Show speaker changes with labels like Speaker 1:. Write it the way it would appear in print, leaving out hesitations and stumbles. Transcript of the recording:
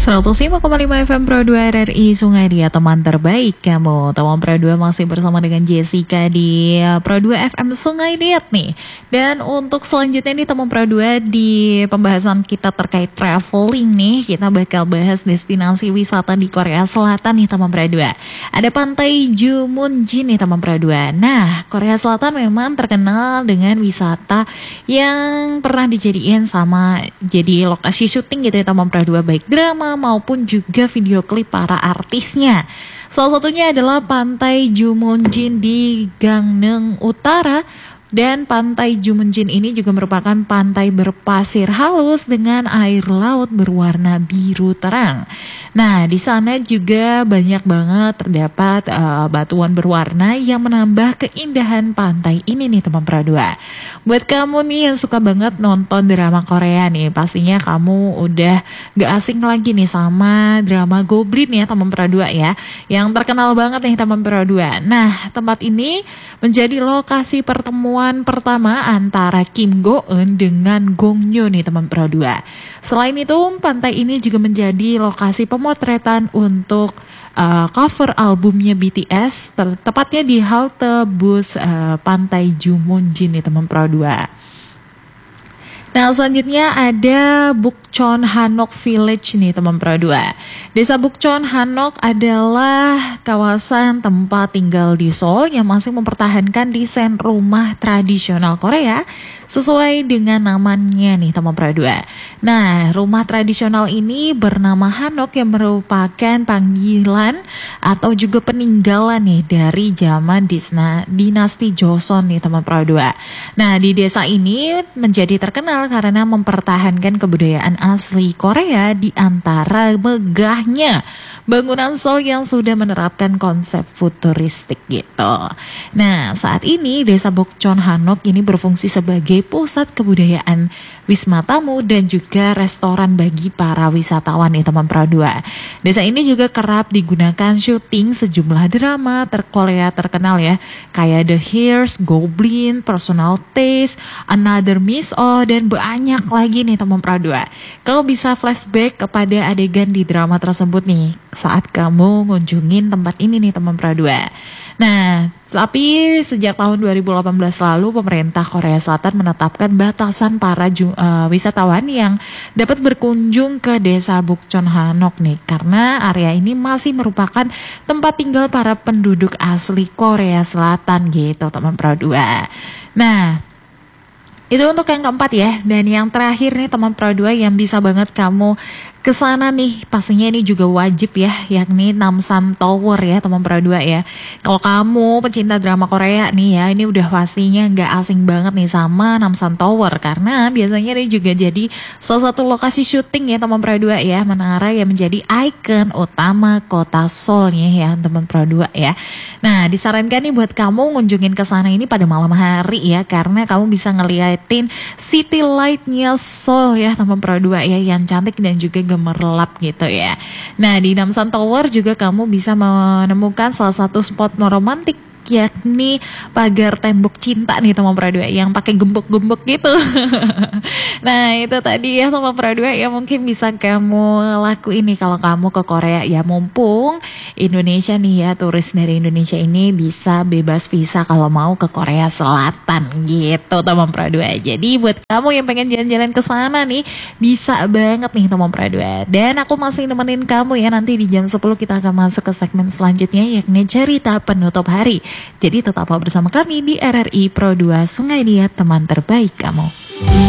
Speaker 1: 105,5 FM Pro 2 RRI Sungai Dia, teman terbaik kamu. Teman Pro 2 masih bersama dengan Jessica di Pro 2 FM Sungai Dia nih. Dan untuk selanjutnya nih teman Pro 2, di pembahasan kita terkait traveling nih, kita bakal bahas destinasi wisata di Korea Selatan nih teman Pro 2. Ada pantai Jumunjin nih teman Pro 2. Nah, Korea Selatan memang terkenal dengan wisata yang pernah dijadiin sama jadi lokasi syuting gitu ya teman Pro 2, baik drama maupun juga video klip para artisnya. Salah satunya adalah Pantai Jumunjin di Gangneung Utara. Dan Pantai Jumunjin ini juga merupakan pantai berpasir halus dengan air laut berwarna biru terang. Nah, di sana juga banyak banget terdapat batuan berwarna yang menambah keindahan pantai ini nih teman Pro 2. Buat kamu nih yang suka banget nonton drama Korea nih, pastinya kamu udah gak asing lagi nih sama drama Goblin ya teman Pro 2 ya, yang terkenal banget nih teman Pro 2. Nah, tempat ini menjadi lokasi pertemuan pertama antara Kim Go Eun dengan Gong Yoo nih teman Pro 2. Selain itu, pantai ini juga menjadi lokasi pemotretan untuk cover albumnya BTS, tepatnya di halte bus Pantai Jumunjin nih teman Pro 2. Nah, selanjutnya ada Bukchon Hanok Village nih teman Pro 2. Desa Bukchon Hanok adalah kawasan tempat tinggal di Seoul yang masih mempertahankan desain rumah tradisional Korea sesuai dengan namanya nih teman Pro 2. Nah, rumah tradisional ini bernama Hanok yang merupakan panggilan atau juga peninggalan nih dari zaman dinasti Joseon nih teman Pro 2. Nah, di desa ini menjadi terkenal karena mempertahankan kebudayaan asli Korea di antara megahnya bangunan Seoul yang sudah menerapkan konsep futuristik gitu. Nah, saat ini Desa Bukchon Hanok ini berfungsi sebagai pusat kebudayaan, wisma tamu dan juga restoran bagi para wisatawan nih teman Pro 2. Desa ini juga kerap digunakan syuting sejumlah drama Korea terkenal ya, kayak The Hears, Goblin, Personal Taste, Another Miss Oh, dan banyak lagi nih teman Pro 2. Kau bisa flashback kepada adegan di drama tersebut nih saat kamu ngunjungin tempat ini nih teman Pro 2. Nah, tapi sejak tahun 2018 lalu pemerintah Korea Selatan menetapkan batasan para wisatawan yang dapat berkunjung ke Desa Bukchon Hanok nih, karena area ini masih merupakan tempat tinggal para penduduk asli Korea Selatan gitu teman Pro 2. Nah, itu untuk yang keempat ya. Dan yang terakhir nih teman Pro 2 yang bisa banget kamu kesana nih, pastinya ini juga wajib ya, yakni Namsan Tower ya teman Pro 2 ya. Kalau kamu pecinta drama Korea nih ya, ini udah pastinya gak asing banget nih sama Namsan Tower, karena biasanya ini juga jadi salah satu lokasi syuting ya teman Pro 2 ya, menara yang menjadi ikon utama kota Seoul ya teman Pro 2 ya. Nah, disarankan nih buat kamu ngunjungin ke sana ini pada malam hari ya, karena kamu bisa ngeliatin city light-nya Seoul ya teman Pro 2 ya, yang cantik dan juga gemerlap gitu ya. Nah, di Namsan Tower juga kamu bisa menemukan salah satu spot romantik, yakni pagar tembok cinta nih teman Pro 2 yang pakai gembok-gembok gitu. Nah, itu tadi ya teman Pro 2 yang mungkin bisa kamu lakuin nih kalau kamu ke Korea ya, mumpung Indonesia nih ya, turis dari Indonesia ini bisa bebas visa kalau mau ke Korea Selatan gitu teman Pro 2. Jadi buat kamu yang pengen jalan-jalan ke sana nih, bisa banget nih teman Pro 2. Dan aku masih nemenin kamu ya, nanti di jam 10 kita akan masuk ke segmen selanjutnya, yakni cerita penutup hari. Jadi tetaplah bersama kami di RRI Pro 2 Sungai Dia, teman terbaik kamu.